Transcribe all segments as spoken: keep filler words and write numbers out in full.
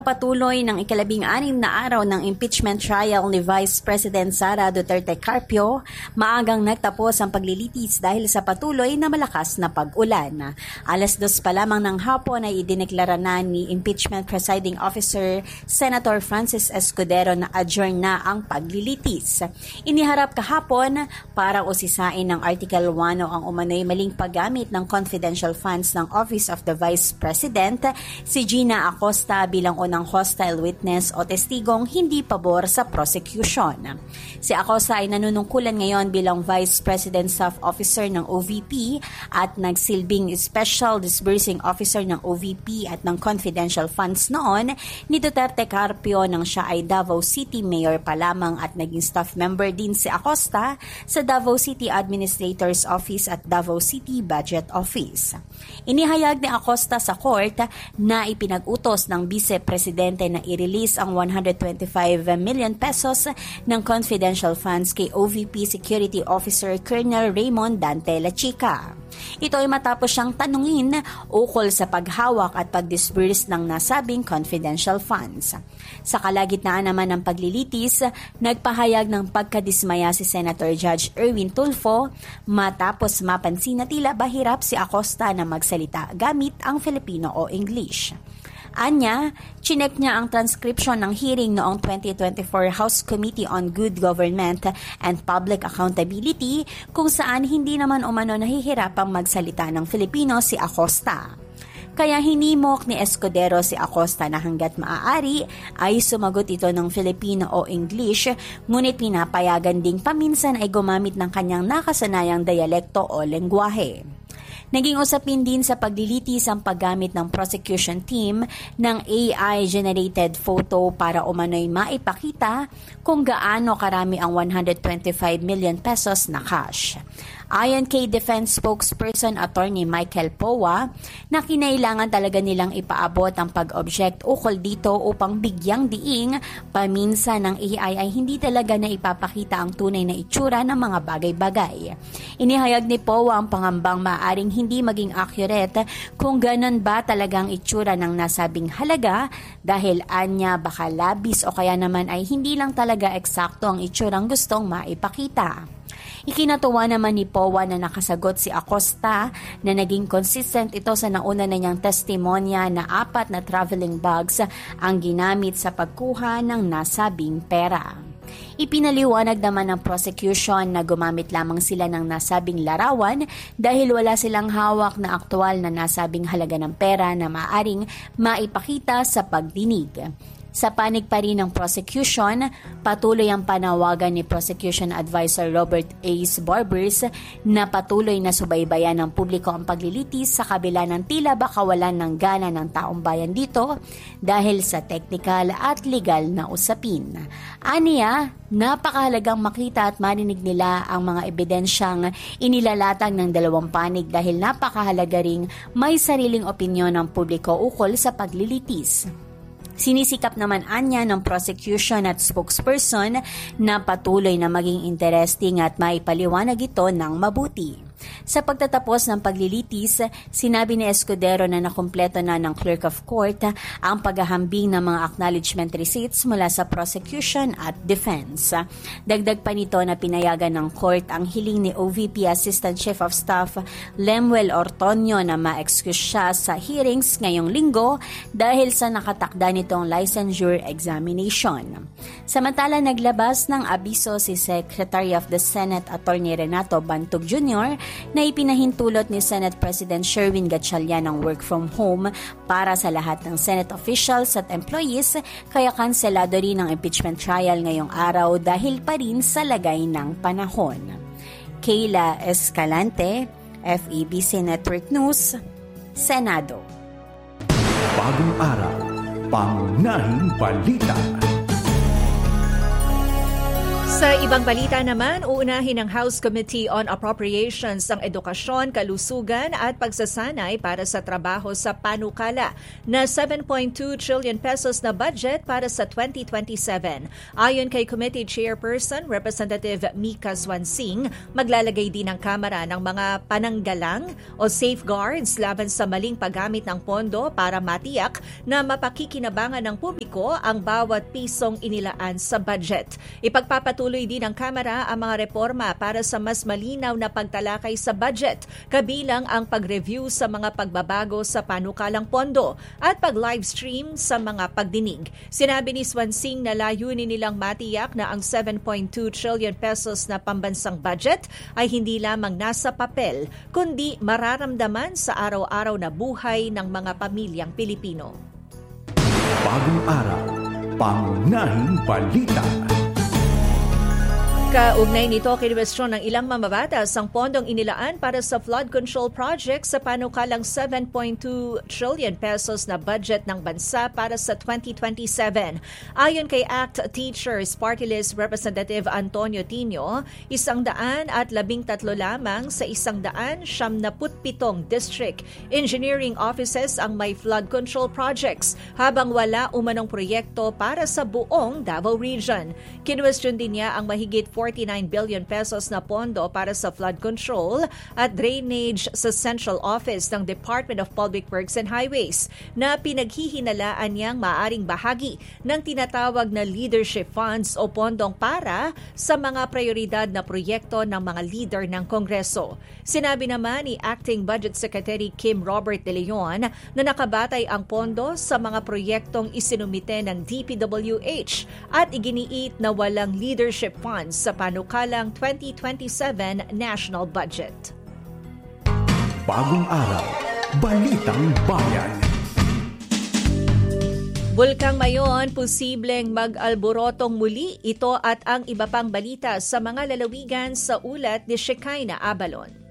Patuloy ng ikalabing-anim na araw ng impeachment trial ni Vice President Sara Duterte Carpio, maagang nagtapos ang paglilitis dahil sa patuloy na malakas na pag-ulan. Alas dos pa lamang ng hapon ay idineklara na ni Impeachment Presiding Officer Senator Francis Escudero na adjourn na ang paglilitis. Iniharap kahapon para usisain ng Article one o ang umano'y maling paggamit ng confidential funds ng Office of the Vice President si Gina Acosta bilang ng hostile witness o testigong hindi pabor sa prosecution. Si Acosta ay nanunungkulan ngayon bilang Vice President Staff Officer ng O V P at nagsilbing Special Disbursing Officer ng O V P at ng confidential funds noon ni Duterte Carpio nang siya ay Davao City Mayor pa lamang at naging staff member din si Acosta sa Davao City Administrator's Office at Davao City Budget Office. Inihayag ni Acosta sa court na ipinag-utos ng Vice Presidente na i-release ang one hundred twenty-five million pesos ng confidential funds kay O V P Security Officer Colonel Raymond Dante Lachica. Ito ay matapos siyang tanungin ukol sa paghawak at pag-disburse ng nasabing confidential funds. Sa kalagitnaan naman ng paglilitis, nagpahayag ng pagkadismaya si Senator Judge Erwin Tulfo matapos mapansin na tila bahirap si Acosta na magsalita gamit ang Filipino o English. Anya, chinek niya ang transcription ng hearing noong twenty twenty-four House Committee on Good Government and Public Accountability kung saan hindi naman umano nahihirapang magsalita ng Filipino si Acosta. Kaya hinimok ni Escudero si Acosta na hanggat maaari ay sumagot ito ng Filipino o English, ngunit pinapayagan ding paminsan ay gumamit ng kanyang nakasanayang dialekto o lengguwahe. Naging usapin din sa paglilitis ang paggamit ng prosecution team ng A I-generated photo para umano'y maipakita kung gaano karami ang one hundred twenty-five million pesos na cash. Ayon kay Defense Spokesperson Attorney Michael Powa, na kinailangan talaga nilang ipaabot ang pag-object ukol dito upang bigyang diing paminsan ng A I ay hindi talaga na ipapakita ang tunay na itsura ng mga bagay-bagay. Inihayag ni Powa ang pangambang maaaring hindi maging accurate kung ganun ba talagang itsura ng nasabing halaga dahil anya baka labis o kaya naman ay hindi lang talaga eksakto ang itsurang gustong maipakita. Ikinatuwa naman ni Powa na nakasagot si Acosta na naging consistent ito sa nauna na niyang testimonya na apat na traveling bags ang ginamit sa pagkuha ng nasabing pera. Ipinaliwanag naman ng prosecution na gumamit lamang sila ng nasabing larawan dahil wala silang hawak na aktual na nasabing halaga ng pera na maaring maipakita sa pagdinig. Sa panig pa rin ng prosecution, patuloy ang panawagan ni Prosecution Advisor Robert Ace Barbers na patuloy na subaybayan ng publiko ang paglilitis sa kabila ng tila bakawalan ng gana ng taong bayan dito dahil sa technical at legal na usapin. Aniya, napakahalagang makita at marinig nila ang mga ebidensyang inilalatag ng dalawang panig dahil napakahalaga ring may sariling opinyon ng publiko ukol sa paglilitis. Sinisikap naman anya ng prosecution at spokesperson na patuloy na maging interesting at maipaliwanag ito ng mabuti. Sa pagtatapos ng paglilitis, sinabi ni Escudero na nakumpleto na ng Clerk of Court ang paghahambing ng mga acknowledgement receipts mula sa prosecution at defense. Dagdag pa nito na pinayagan ng court ang hiling ni O V P Assistant Chief of Staff Lemuel Ortonio na ma-excuse siya sa hearings ngayong linggo dahil sa nakatakda nitong licensure examination. Samantala, naglabas ng abiso si Secretary of the Senate Attorney Renato Bantog Junior na ipinahintulot ni Senate President Sherwin Gatchalian ng work from home para sa lahat ng Senate officials at employees, kaya kanselado rin ang impeachment trial ngayong araw dahil pa rin sa lagay ng panahon. Kayla Escalante, F E B C Network News, Senado. Bagong araw, pangunahing balita. Sa ibang balita naman, uunahin ng House Committee on Appropriations ang edukasyon, kalusugan at pagsasanay para sa trabaho sa panukala na seven point two trillion pesos na budget para sa twenty twenty-seven. Ayon kay Committee Chairperson Representative Mika Swansing, maglalagay din ng Kamara ng mga pananggalang o safeguards laban sa maling paggamit ng pondo para matiyak na mapakikinabangan ng publiko ang bawat pisong inilaan sa budget. Ipagpapatuloy Tuloy din ng Kamara ang mga reforma para sa mas malinaw na pagtalakay sa budget, kabilang ang pag-review sa mga pagbabago sa panukalang pondo at pag-livestream sa mga pagdinig. Sinabi ni Swansing na layunin nilang matiyak na ang seven point two trillion pesos na pambansang budget ay hindi lamang nasa papel, kundi mararamdaman sa araw-araw na buhay ng mga pamilyang Pilipino. Bagong araw, pangunahing balita. Kaugnay nito, kinwestiyon ng ilang mamabatas ang pondong inilaan para sa flood control project sa panukalang seven point two trillion pesos na budget ng bansa para sa twenty twenty-seven. Ayon kay A C T Teachers Party List Representative Antonio Tino, isang daan at labing tatlo lamang sa isang daan siyam na putpitong district engineering offices ang may flood control projects, habang wala umanong proyekto para sa buong Davao Region. Kinwestiyon din niya ang mahigit forty-nine billion pesos na pondo para sa flood control at drainage sa Central Office ng Department of Public Works and Highways na pinaghihinalaan niyang maaring bahagi ng tinatawag na leadership funds o pondong para sa mga prioridad na proyekto ng mga leader ng Kongreso. Sinabi naman ni Acting Budget Secretary Kim Robert De Leon na nakabatay ang pondo sa mga proyektong isinumite ng D P W H at iginiit na walang leadership funds sa panukalang twenty twenty-seven national budget. Bagong araw, Balitang Bayan. Bulkang Mayon, posibleng mag-alborotong muli. Ito at ang iba pang balita sa mga lalawigan sa ulat ni Shekinah Abalon.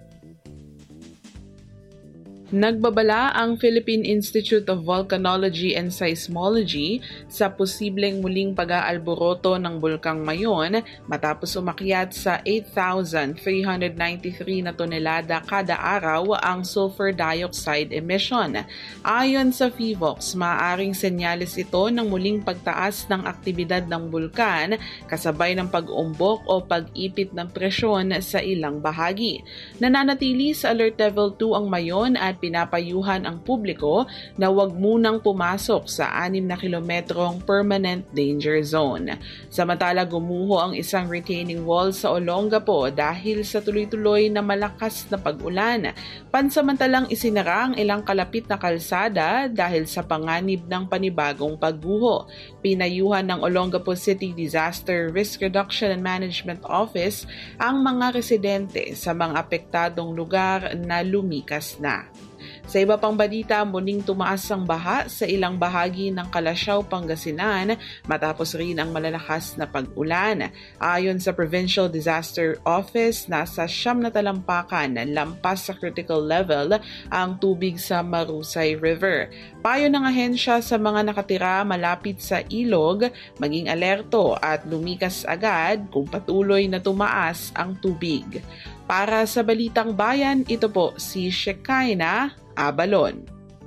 Nagbabala ang Philippine Institute of Volcanology and Seismology sa posibleng muling pag-aalboroto ng Bulkang Mayon matapos umakyat sa eight thousand three hundred ninety-three na tonelada kada araw ang sulfur dioxide emission. Ayon sa PHIVOLCS, maaaring senyales ito ng muling pagtaas ng aktibidad ng bulkan kasabay ng pag-umbok o pag-ipit ng presyon sa ilang bahagi. Nananatili sa Alert Level two ang Mayon at pinapayuhan ang publiko na huwag munang pumasok sa anim na kilometrong permanent danger zone. Samantala, gumuho ang isang retaining wall sa Olongapo dahil sa tuloy-tuloy na malakas na pag-ulan. Pansamantalang isinara ang ilang kalapit na kalsada dahil sa panganib ng panibagong pagguho. Pinayuhan ng Olongapo City Disaster Risk Reduction and Management Office ang mga residente sa mga apektadong lugar na lumikas na. Sa iba pang balita, muling tumaas ang baha sa ilang bahagi ng Calasiao, Pangasinan matapos rin ang malalakas na pag-ulan. Ayon sa Provincial Disaster Office, nasa siyam na talampakan lampas sa critical level ang tubig sa Marusay River. Payo ng ahensya sa mga nakatira malapit sa ilog, maging alerto at lumikas agad kung patuloy na tumaas ang tubig. Para sa Balitang Bayan, ito po si Shekinah Abalon.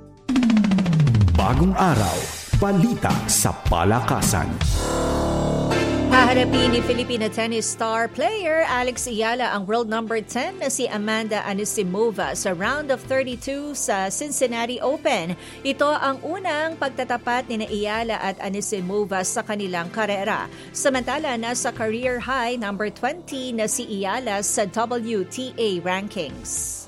Bagong araw, balita sa palakasan. Haharapin ni Filipina tennis star player Alex Ayala ang world number ten na si Amanda Anisimova sa round of thirty-two sa Cincinnati Open. Ito ang unang pagtatapat ni Ayala at Anisimova sa kanilang karera. Samantala, nasa career high number twenty na si Ayala sa W T A rankings.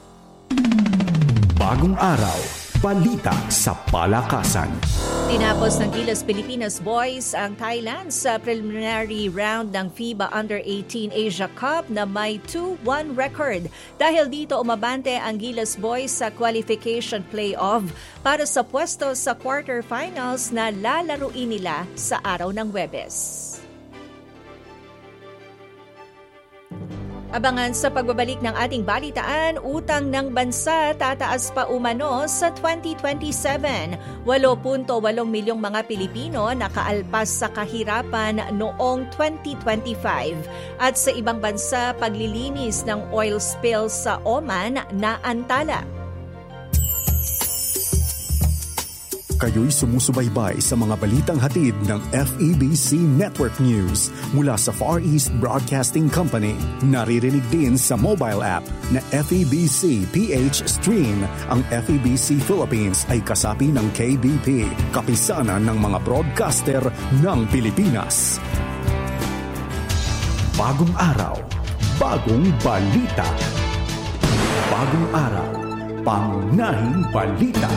Bagong araw, balita sa palakasan. Tinapos ng Gilas Pilipinas Boys ang Thailand sa preliminary round ng FIBA Under eighteen Asia Cup na may two one record. Dahil dito umabante ang Gilas Boys sa qualification playoff para sa pwesto sa quarterfinals na lalaruin nila sa araw ng Huwebes. Abangan sa pagbabalik ng ating balitaan, utang ng bansa tataas pa umano sa twenty twenty-seven. eight point eight milyong mga Pilipino nakaalpas sa kahirapan noong twenty twenty-five. At sa ibang bansa, paglilinis ng oil spill sa Oman na antala. Kayo'y sumusubaybay sa mga balitang hatid ng F E B C Network News mula sa Far East Broadcasting Company. Naririnig din sa mobile app na F E B C P H Stream. Ang F E B C Philippines ay kasapi ng K B P, kapisanan ng mga broadcaster ng Pilipinas. Bagong araw, bagong balita. Bagong araw, pangunahing balita.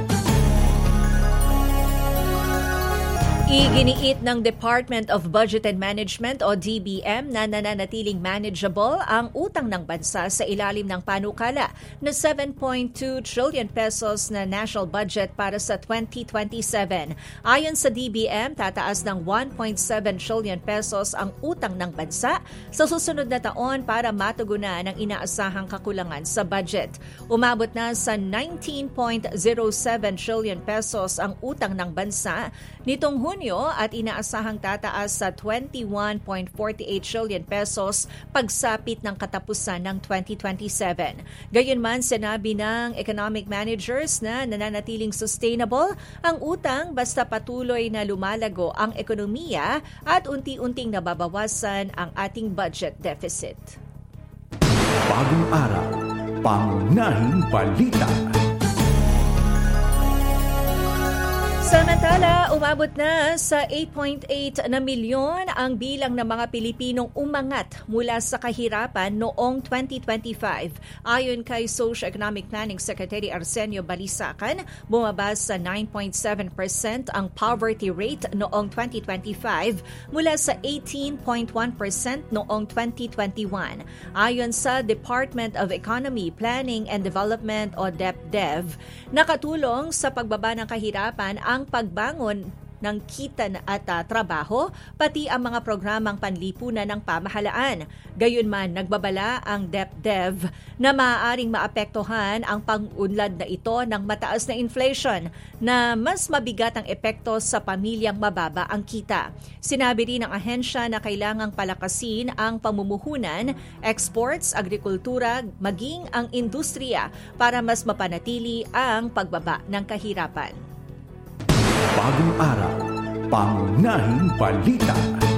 Iginiit ng Department of Budget and Management o D B M na nananatiling manageable ang utang ng bansa sa ilalim ng panukala na seven point two trillion pesos na national budget para sa twenty twenty-seven. Ayon sa D B M, tataas ng one point seven trillion pesos ang utang ng bansa sa susunod na taon para matugunan ang inaasahang kakulangan sa budget. Umabot na sa nineteen point zero seven trillion pesos ang utang ng bansa nitong Hunyo at inaasahang tataas sa twenty-one point four eight trillion pesos pagsapit ng katapusan ng twenty twenty-seven. Gayunman, sinabi ng economic managers na nananatiling sustainable ang utang basta patuloy na lumalago ang ekonomiya at unti-unting nababawasan ang ating budget deficit. Bagong araw, pangunahing balita. Samantala, umabot na sa eight point eight na milyon ang bilang ng mga Pilipinong umangat mula sa kahirapan noong twenty twenty-five. Ayon kay Socio-Economic Planning Secretary Arsenio Balisacan, bumaba sa nine point seven percent ang poverty rate noong twenty twenty-five mula sa eighteen point one percent noong twenty twenty-one. Ayon sa Department of Economy, Planning and Development o DepDev, nakatulong sa pagbaba ng kahirapan ang pagbangon ng kita at uh, trabaho, pati ang mga programang panlipunan ng pamahalaan. Gayunman, nagbabala ang DepDev na maaaring maapektuhan ang pang-unlad na ito ng mataas na inflation na mas mabigat ang epekto sa pamilyang mababa ang kita. Sinabi rin ng ahensya na kailangang palakasin ang pamumuhunan, exports, agrikultura, maging ang industriya para mas mapanatili ang pagbaba ng kahirapan. Bagong araw, pangunahing balita.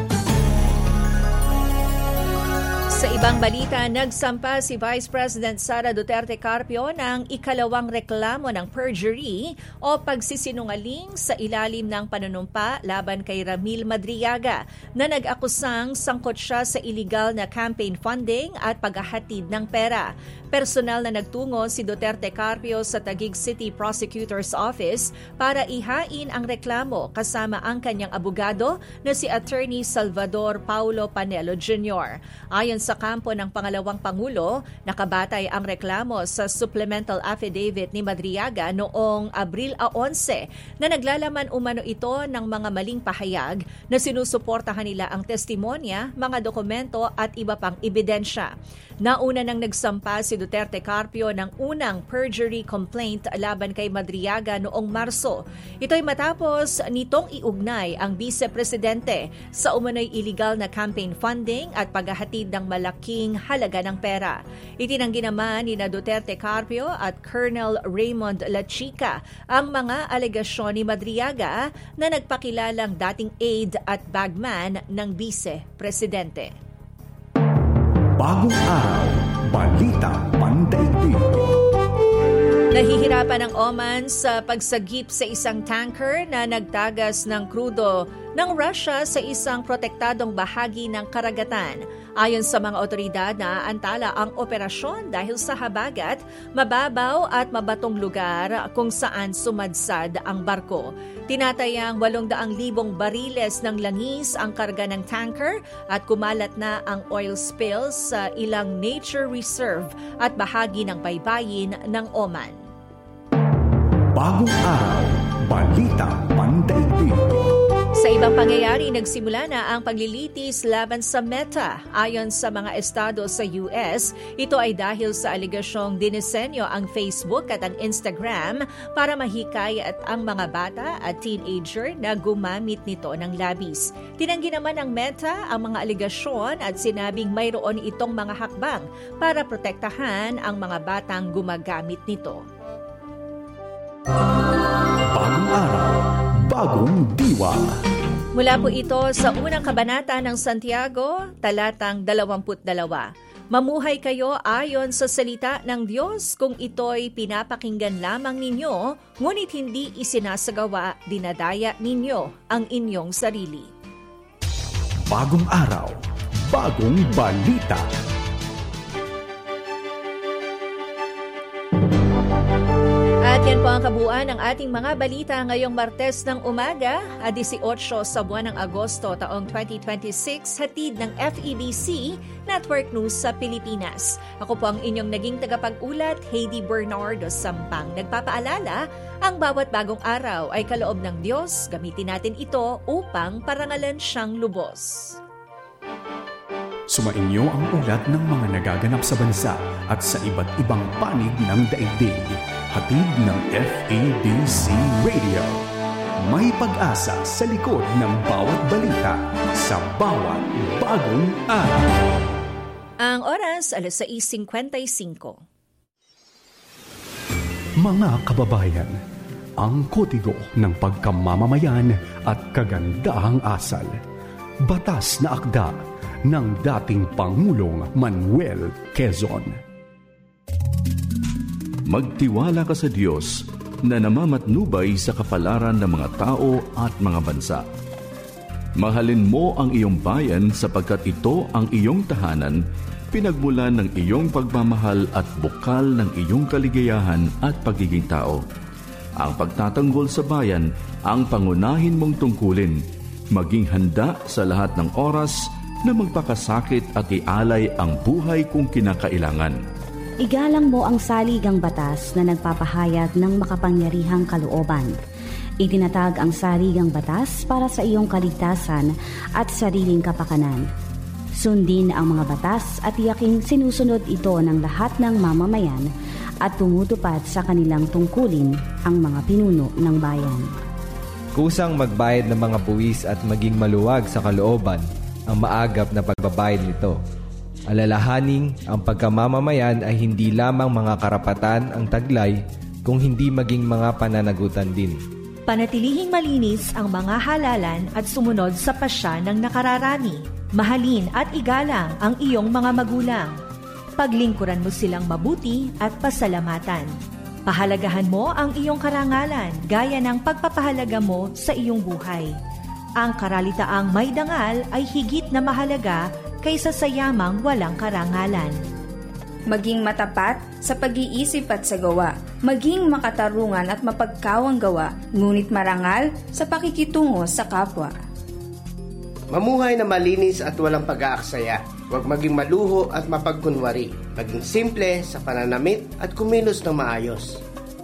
Sa ibang balita, nagsampa si Vice President Sara Duterte Carpio ng ikalawang reklamo ng perjury o pagsisinungaling sa ilalim ng panunumpa laban kay Ramil Madriaga na nag-akusang sangkot siya sa illegal na campaign funding at paghahatid ng pera. Personal na nagtungo si Duterte Carpio sa Taguig City Prosecutor's Office para ihain ang reklamo kasama ang kanyang abogado na si Attorney Salvador Paulo Panelo Junior Ayon sa kampo ng pangalawang Pangulo, nakabatay ang reklamo sa supplemental affidavit ni Madriaga noong Abril eleven na naglalaman umano ito ng mga maling pahayag na sinusuportahan nila ang testimonya, mga dokumento at iba pang ebidensya. Nauna nang nagsampa si Duterte Carpio ng unang perjury complaint laban kay Madriaga noong Marso. Ito'y matapos nitong iugnay ang vice-presidente sa umano'y illegal na campaign funding at paghahatid ng malaking halaga ng pera. Itinanggi naman ni na Duterte Carpio at Colonel Raymond Lachica ang mga alegasyon ni Madriaga na nagpakilalang dating aide at bagman ng vice-presidente. Bagong araw, balita pandaigdig. Nahihirapan ang Oman sa pagsagip sa isang tanker na nagtagas ng krudo ng Russia sa isang protektadong bahagi ng karagatan. Ayon sa mga otoridad, naaantala ang operasyon dahil sa habagat, mababaw at mabatong lugar kung saan sumadsad ang barko. Tinatayang eight thousand bariles ng langis ang karga ng tanker at kumalat na ang oil spills sa ilang nature reserve at bahagi ng baybayin ng Oman. Bagong araw, balita pandaigdig. Sa ibang pangyayari, nagsimula na ang paglilitis laban sa Meta. Ayon sa mga estado sa U S, ito ay dahil sa aligasyong dinisenyo ang Facebook at ang Instagram para mahikayat ang mga bata at teenager na gumamit nito ng labis. Tinanggi naman ng Meta ang mga aligasyon at sinabing mayroon itong mga hakbang para protektahan ang mga batang gumagamit nito. Bagong araw, bagong diwa. Mula po ito sa unang kabanata ng Santiago, talatang dalawampu't dalawa. Mamuhay kayo ayon sa salita ng Diyos kung ito'y pinapakinggan lamang ninyo, ngunit hindi isinasagawa, dinadaya ninyo ang inyong sarili. Bagong araw, bagong balita. At yan po ang kabuuan ng ating mga balita ngayong Martes ng umaga, eighteen sa buwan ng Agosto taong twenty twenty-six, hatid ng F E B C Network News sa Pilipinas. Ako po ang inyong naging tagapag-ulat, Heidi Bernardo Sampang. Nagpapaalala, ang bawat bagong araw ay kaloob ng Diyos. Gamitin natin ito upang parangalan siyang lubos. Sumainyo ang ulat ng mga nagaganap sa bansa at sa iba't ibang panig ng daigdig. Hatid ng F E B C Radio. May pag-asa sa likod ng bawat balita sa bawat bagong araw. Ang oras, alas sais singkwentaysinko. Mga kababayan, ang kodigo ng pagkamamamayan at kagandahang asal. Batas na akda ng dating Pangulong Manuel Quezon. Magtiwala ka sa Diyos na namamatnubay sa kapalaran ng mga tao at mga bansa. Mahalin mo ang iyong bayan sapagkat ito ang iyong tahanan, pinagmulan ng iyong pagmamahal at bukal ng iyong kaligayahan at pagiging tao. Ang pagtatanggol sa bayan ang pangunahin mong tungkulin. Maging handa sa lahat ng oras na magpakasakit at ialay ang buhay kung kinakailangan. Igalang mo ang saligang batas na nagpapahayag ng makapangyarihang kalooban. Itinatag ang saligang batas para sa iyong kaligtasan at sariling kapakanan. Sundin ang mga batas at tiyaking sinusunod ito ng lahat ng mamamayan at tumutupad sa kanilang tungkulin ang mga pinuno ng bayan. Kusang magbayad ng mga buwis at maging maluwag sa kalooban ang maagap na pagbabayad nito. Alalahaning ang pagkamamamayan ay hindi lamang mga karapatan ang taglay, kung hindi maging mga pananagutan din. Panatilihing malinis ang mga halalan at sumunod sa pasya ng nakararami. Mahalin at igalang ang iyong mga magulang. Paglingkuran mo silang mabuti at pasalamatan. Pahalagahan mo ang iyong karangalan gaya ng pagpapahalaga mo sa iyong buhay. Ang karalitaang may dangal ay higit na mahalaga kaysa sa yamang walang karangalan. Maging matapat sa pag-iisip at sa gawa. Maging makatarungan at mapagkawang gawa, ngunit marangal sa pakikitungo sa kapwa. Mamuhay na malinis at walang pag-aaksaya. Huwag maging maluho at mapagkunwari. Maging simple sa pananamit at kumilos ng maayos.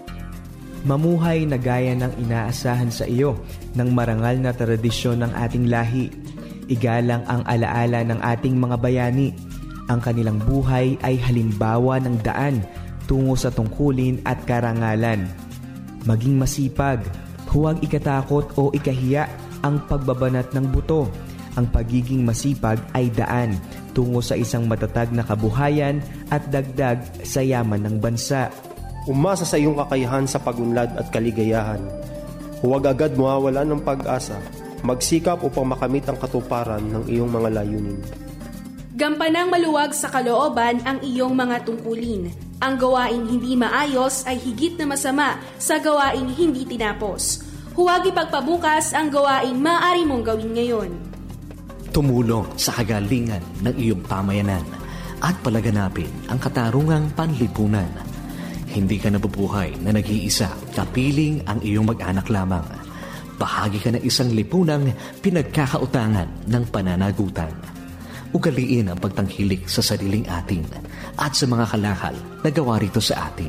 Mamuhay na gaya ng inaasahan sa iyo ng marangal na tradisyon ng ating lahi. Igalang ang alaala ng ating mga bayani. Ang kanilang buhay ay halimbawa ng daan tungo sa tungkulin at karangalan. Maging masipag, huwag ikatakot o ikahiya ang pagbabanat ng buto. Ang pagiging masipag ay daan tungo sa isang matatag na kabuhayan at dagdag sa yaman ng bansa. Umasa sa iyong kakayahan sa pagunlad at kaligayahan. Huwag agad mawawalan ng pag-asa. Magsikap upang makamit ang katuparan ng iyong mga layunin. Gampanang maluwag sa kalooban ang iyong mga tungkulin. Ang gawaing hindi maayos ay higit na masama sa gawaing hindi tinapos. Huwag ipagpabukas ang gawaing maaari mong gawin ngayon. Tumulong sa kagalingan ng iyong pamayanan at palaganapin ang katarungang panlipunan. Hindi ka nabubuhay na nag-iisa, kapiling ang iyong mag-anak lamang. Bahagi ka ng isang lipunang pinagkakautangan ng pananagutan. Ugaliin ang pagtangkilik sa sariling atin at sa mga kalakal na gawa rito sa atin.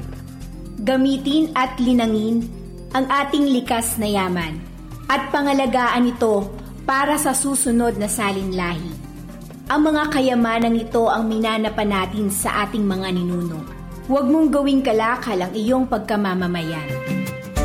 Gamitin at linangin ang ating likas na yaman at pangalagaan ito para sa susunod na salinlahi. Ang mga kayamanang ito ang minanapan natin sa ating mga ninuno. Huwag mong gawing kalakal ang iyong pagkamamamayan.